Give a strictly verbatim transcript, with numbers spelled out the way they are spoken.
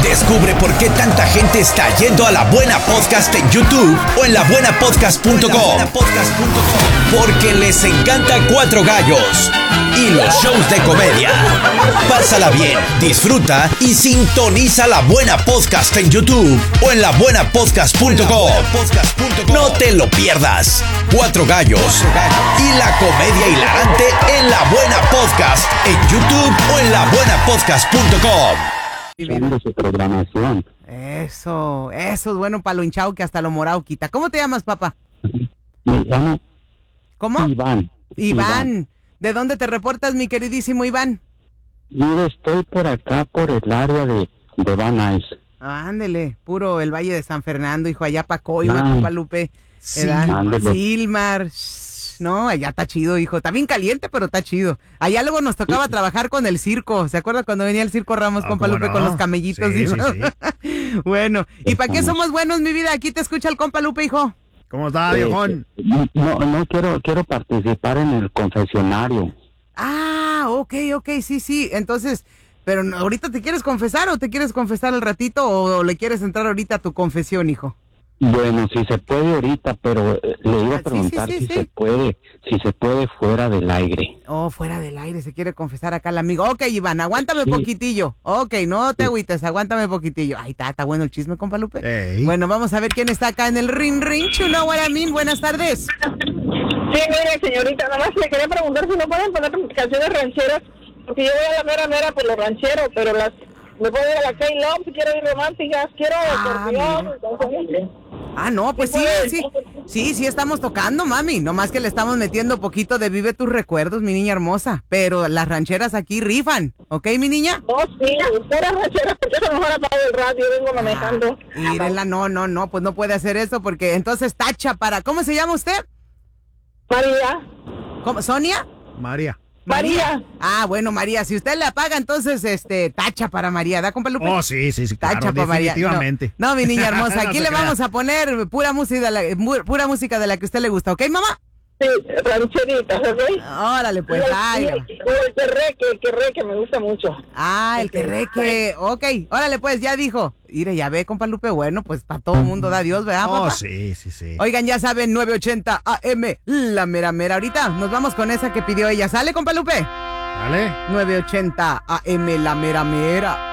Descubre por qué tanta gente está yendo a La Buena Podcast en YouTube o en la buena podcast punto com. Porque les encanta Cuatro Gallos y los shows de comedia. Pásala bien, disfruta y sintoniza La Buena Podcast en YouTube o en la buena podcast punto com. No te lo pierdas. Cuatro Gallos y la comedia hilarante en La Buena Podcast en YouTube o en la buena podcast punto com. De su programación. Eso, eso es bueno para lo hinchado que hasta lo morado quita. ¿Cómo te llamas, papá? Me llamo ¿Cómo? Iván. Iván. ¿De dónde te reportas, mi queridísimo Iván? Yo estoy por acá, por el área de, de Van Nuys. Ándele, puro el Valle de San Fernando, hijo, allá pa' Coima, Ay. compa Lupe. Sí, ¿Verdad? ándele. Silmar. Shh, no, allá está chido, hijo. Está bien caliente, pero está chido. Allá luego nos tocaba trabajar con el circo. ¿Se acuerda cuando venía el circo Ramos, Ah, compa ¿cómo Lupe, no? con los camellitos? Sí, hijo? sí, sí. Bueno, ¿y para qué somos buenos, mi vida? Aquí te escucha el compa Lupe, hijo. ¿Cómo está, viejón? Eh, no, no quiero, quiero participar en el confesionario. Ah, ok, ok, sí, sí. Entonces, pero no, ¿ahorita te quieres confesar o te quieres confesar al ratito o le quieres entrar ahorita a tu confesión, hijo? Bueno, si se puede ahorita, pero eh, le iba Ah, a sí, preguntar sí, sí, si sí. se puede, si se puede fuera del aire. Oh, fuera del aire, se quiere confesar acá el amigo. Ok, Iván, aguántame Sí. poquitillo. Ok, no te agüites, aguántame poquitillo. Ahí está, está bueno el chisme, compa Lupe. Ey. Bueno, vamos a ver quién está acá en el ring ring. You know what I mean. Buenas tardes. Sí, mire, señorita, nada más le quería preguntar si no pueden poner canciones rancheras, porque yo voy a la mera mera por los rancheros, pero las me puedo ir a la K-Love si quiero ir románticas, quiero Ah, acordeón. Ah, no, pues sí, sí. Sí, sí estamos tocando, mami. Nomás que le estamos metiendo poquito de Vive tus recuerdos, mi niña hermosa. Pero las rancheras aquí rifan, ¿ok, mi niña? No, sí, puras rancheras, porque a lo mejor apago el radio, vengo manejando. Mírenla, no, no, no, pues no puede hacer eso porque entonces tacha para... ¿Cómo se llama usted? María, ¿Cómo? ¿Sonia? María. María. Ah, bueno, María, si usted le apaga, entonces, este, tacha para María, ¿da, compa Lupe? Oh, sí, sí, sí, claro, Tacha para María. definitivamente. No, no, mi niña hermosa, aquí No le se vamos crea. a poner pura música, de la, mu- pura música de la que a usted le gusta, ¿ok, mamá? Sí, rancheritas, ¿ok? Órale, pues, Y el- ay. y el- y el perreque, el perreque me gusta mucho. Ah, el que reque, ok, órale, pues, ya dijo. Mire, ya ve, compa Lupe, bueno, pues, para todo el mundo da Dios, ¿verdad, Oh, papá? sí, sí, sí. Oigan, ya saben, nueve ochenta A M, la mera mera. Ahorita nos vamos con esa que pidió ella. ¿Sale, compa Lupe? ¿Vale? nueve ochenta A M, la mera mera.